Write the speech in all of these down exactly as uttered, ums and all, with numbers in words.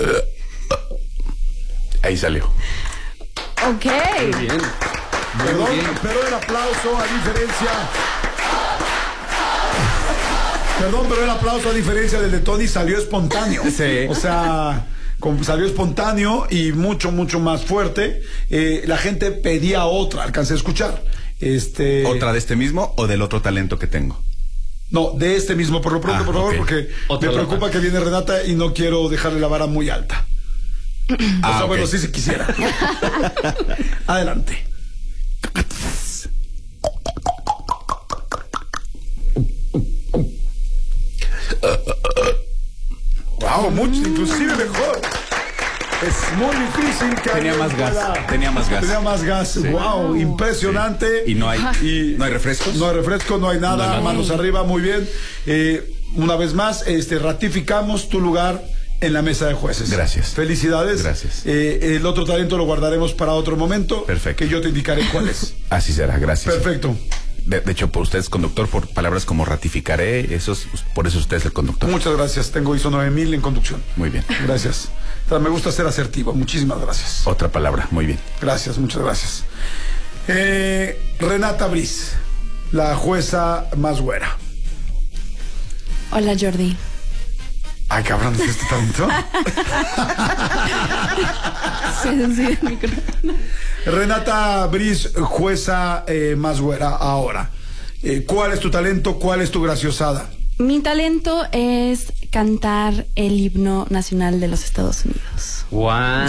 Ahí salió. Ok. Muy bien. Muy Perdón, bien. pero el aplauso a diferencia... Perdón, pero el aplauso a diferencia del de Tony salió espontáneo. Sí. O sea, con- salió espontáneo y mucho, mucho más fuerte. Eh, la gente pedía otra, alcancé a escuchar. Este... ¿Otra de este mismo o del otro talento que tengo? No, de este mismo, por lo pronto, Ah, por favor, ok. porque Otra me preocupa lata. que viene Renata y no quiero dejarle la vara muy alta. O Ah, sea, ok. bueno, sí se quisiera. Adelante. Wow, mucho, inclusive mejor. Es muy difícil que Tenía alguien más gas, pueda- tenía más gas. Tenía más gas. Wow, impresionante. ¿Y no hay, Y- no hay refrescos? No hay refresco, no hay nada, No hay nada. manos arriba, muy bien. Eh, una vez más, este, ratificamos tu lugar en la mesa de jueces. Gracias. Felicidades. Gracias. Eh, el otro talento lo guardaremos para otro momento. Perfecto. Que yo te indicaré cuál es. Así será, gracias. Perfecto. De, de hecho, por usted es conductor, por palabras como ratificaré, eso es- por eso usted es el conductor. Muchas gracias. Tengo I S O nueve mil en conducción. Muy bien. Gracias. O sea, me gusta ser asertivo. Muchísimas gracias. Otra palabra, muy bien. Gracias, muchas gracias. Eh, Renata Briz, la jueza más güera. Hola, Jordi. Ay, cabrón, ¿es este talento? Sí, sí, el micrófono. Renata Briz, jueza eh, más güera ahora. Eh, ¿Cuál es tu talento? ¿Cuál es tu graciosada? Mi talento es cantar el himno nacional de los Estados Unidos. Wow.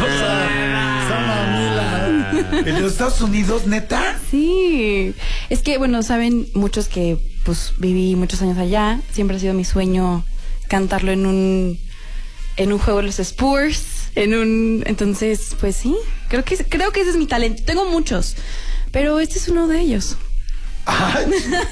¿En los Estados Unidos, neta? Sí. Es que, bueno, saben muchos que pues viví muchos años allá. Siempre ha sido mi sueño cantarlo en un en un juego de los Spurs, en un entonces, pues sí, creo que creo que ese es mi talento. Tengo muchos, pero este es uno de ellos. Ay.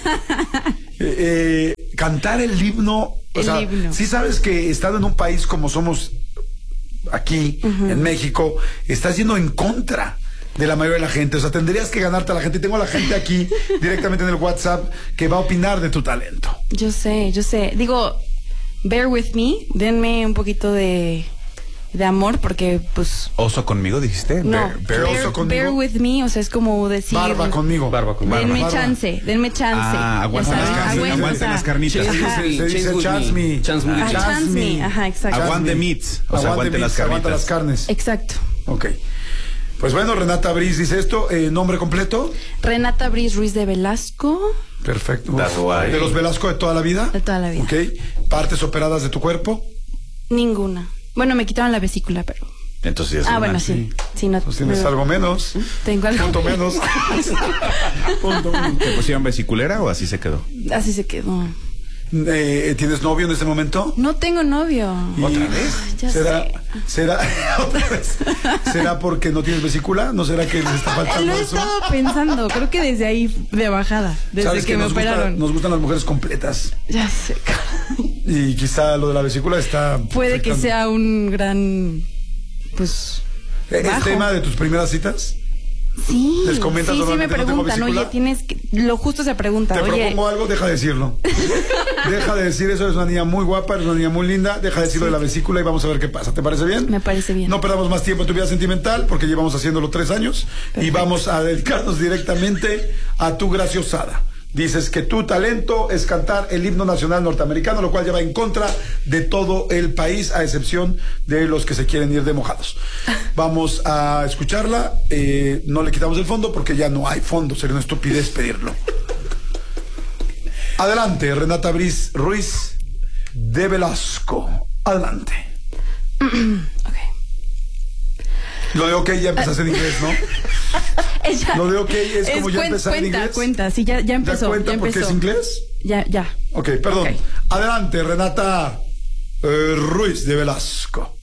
Eh, eh, cantar el himno. O El sea, himno. sí sabes que estando en un país como somos aquí, en México, estás yendo en contra de la mayoría de la gente. O sea, tendrías que ganarte a la gente. Y tengo a la gente aquí directamente en el WhatsApp que va a opinar de tu talento. Yo sé, yo sé. Digo, bear with me, denme un poquito de de amor porque pues ¿Oso conmigo dijiste? no, Bear- bear- bear, oso conmigo. bear with me, o sea, es como decir Barba conmigo. Barba conmigo. denme Barba. chance, denme chance. Ah, aguanta Ya las saben, carnitas, aguanta. aguanten las carnitas. Chance Ajá. with me, Se dice chance with chance me, me. chance with Ajá, me. chance me. Ajá, exacto. Aguante meats, o sea, aguante las meats, aguanta carnitas. las carnes. Exacto. Ok. Pues bueno, Renata Briz dice esto. Eh, ¿Nombre completo? Renata Briz Ruiz de Velasco. Perfecto. That's why. ¿De los Velasco de toda la vida? De toda la vida. Ok. ¿Partes operadas de tu cuerpo? Ninguna. Bueno, me quitaron la vesícula, pero Entonces ya es ah, una. bueno, sí. Sí, no. Pues tienes no- algo menos. Tengo algo. Punto menos. Punto menos. ¿Te pusieron vesiculera o así se quedó? Así se quedó. Eh, ¿Tienes novio en este momento? No tengo novio. ¿Otra vez? Ay, ya ¿Será, sé. será, otra vez? ¿Será porque no tienes vesícula? ¿No será que les está Eh, faltando Lo he eso? estado pensando. Creo que desde ahí de bajada. Desde ¿Sabes que me nos, gusta- operaron. nos gustan las mujeres completas? Ya sé. Y quizá lo de la vesícula está... Puede que afectando. sea un gran. Pues. ¿Es bajo. tema de tus primeras citas? Sí. ¿Les comentas sí, sí me normalmente no tengo preguntan. vesícula? Oye, tienes que. Lo justo se pregunta. Te Oye. propongo algo, deja de decirlo. Deja de decir eso, eres una niña muy guapa, eres una niña muy linda, deja de decirlo de la vesícula y vamos a ver qué pasa. ¿Te parece bien? Me parece bien. No perdamos más tiempo en tu vida sentimental porque llevamos haciéndolo tres años y Perfecto. vamos a dedicarnos directamente a tu graciosada. Dices que tu talento es cantar el himno nacional norteamericano, lo cual ya va en contra de todo el país, a excepción de los que se quieren ir de mojados. Vamos a escucharla. Eh, no le quitamos el fondo porque ya no hay fondo. Sería una estupidez pedirlo. Adelante, Renata Briz Ruiz de Velasco. Adelante. Ok. Lo de ok ya empezaste en inglés, ¿no? Ella- Lo de ok es como ya cuen- empezar en cuenta, inglés. Cuenta, sí, ya, ya ¿Te das empezó. cuenta ya porque empezó. es inglés? Ya, ya. Ok, perdón. Ok. Adelante, Renata eh, Ruiz de Velasco.